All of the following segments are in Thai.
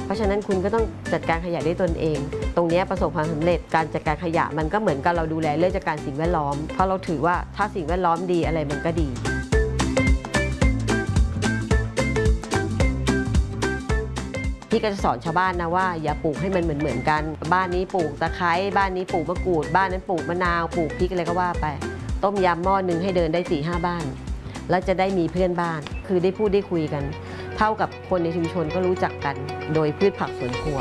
เพราะฉะนั้นคุณก็ต้องจัดการขยะด้วยตนเองตรงนี้ประสบความสำเร็จการจัดการขยะมันก็เหมือนกับเราดูแลเรื่องจัดการสิ่งแวดล้อมเพราะเราถือว่าถ้าสิ่งแวดล้อมดีอะไรมันก็ดีพี่ก็จะสอนชาวบ้านนะว่าอย่าปลูกให้มันเหมือนกันบ้านนี้ปลูกตะไคร้บ้านนี้ปลูกมะกรูดบ้านนั้นปลูกมะนาวปลูกพริกอะไรก็ว่าไปต้มยำหม้อหนึ่งให้เดินได้ 4-5 บ้านแล้วจะได้มีเพื่อนบ้านคือได้พูดได้คุยกันเท่ากับคนในชุมชนก็รู้จักกันโดยพืชผักสวนครัว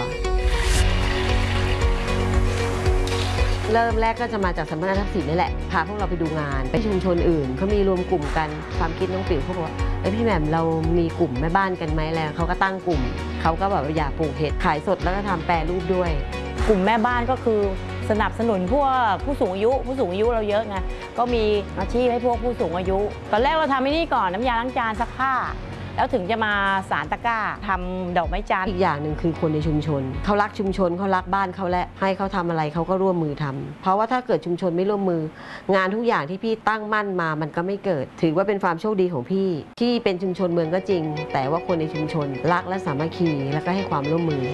เริ่มแรกก็จะมาจากสำนักงานทรัพย์สินนี่แหละพาพวกเราไปดูงานไปชุมชนอื่นเขามีรวมกลุ่มกันความคิดน้องปิ๋วเขาบอกว่าพี่แหม่มเรามีกลุ่มแม่บ้านกันไหมแล้วเขาก็ตั้งกลุ่มเขาก็แบบอยากปลูกเห็ดขายสดแล้วก็ทำแปรรูปด้วยกลุ่มแม่บ้านก็คือสนับสนุนพวกผู้สูงอายุเราเยอะไงก็มีอาชีพให้พวกผู้สูงอายุตอนแรกเราทำไอ้นี่ก่อนน้ำยาล้างจานซักผ้าแล้วถึงจะมาสารตะกร้าทำดอกไม้จันทร์อีกอย่างหนึ่งคือคนในชุมชนเขารักชุมชนเขารักบ้านเขาและให้เขาทำอะไรเขาก็ร่วมมือทำเพราะว่าถ้าเกิดชุมชนไม่ร่วมมืองานทุกอย่างที่พี่ตั้งมั่นมามันก็ไม่เกิดถือว่าเป็นความโชคดีของพี่ที่เป็นชุมชนเมืองก็จริงแต่ว่าคนในชุมชนรักและสามัคคีแล้วก็ให้ความร่วมมือ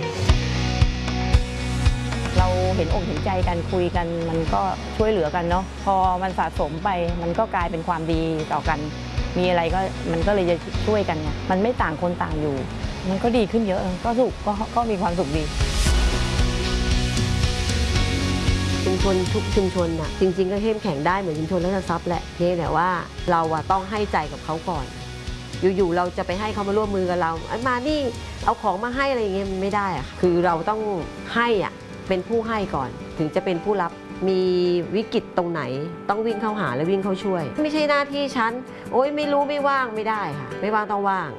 เราเห็นอกเห็นใจกันคุยกันมันก็ช่วยเหลือกันเนาะพอมันสะสมไปมันก็กลายเป็นความดีต่อกันมีอะไรก็มันก็เลยจะช่วยกันไงมันไม่ต่างคนต่างอยู่มันก็ดีขึ้นเยอะก็สุขก็มีความสุขดีชุมชนทุกชุมชนน่ะจริงๆก็เข้มแข็งได้เหมือนชุมชนราชทรัพย์แหละเพียงแต่ว่าเราต้องให้ใจกับเขาก่อนอยู่ๆเราจะไปให้เขามาร่วมมือกับเรามานี่เอาของมาให้อะไรอย่างเงี้ยมันไม่ได้อะคือเราต้องให้อ่ะเป็นผู้ให้ก่อนถึงจะเป็นผู้รับมีวิกฤตตรงไหนต้องวิ่งเข้าหาและวิ่งเข้าช่วยไม่ใช่หน้าที่ฉันโอ๊ยไม่รู้ไม่ว่างไม่ได้ค่ะไม่ว่างต้องว่าง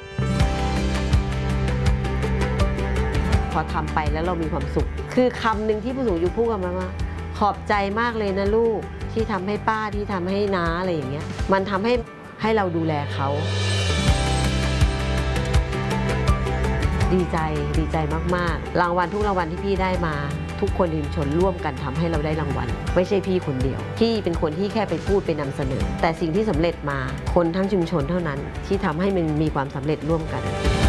พอทำไปแล้วเรามีความสุขคือคำหนึ่งที่ผู้สูงอายุพูดกันมาว่าขอบใจมากเลยนะลูกที่ทำให้ป้าที่ทำให้น้าอะไรอย่างเงี้ยมันทำให้เราดูแลเขาดีใจมากๆรางวัลทุกรางวัลที่พี่ได้มาทุกคนในชุมชนร่วมกันทำให้เราได้รางวัลไม่ใช่พี่คนเดียวพี่เป็นคนที่แค่ไปพูดไปนำเสนอแต่สิ่งที่สำเร็จมาคนทั้งชุมชนเท่านั้นที่ทำให้มันมีความสำเร็จร่วมกัน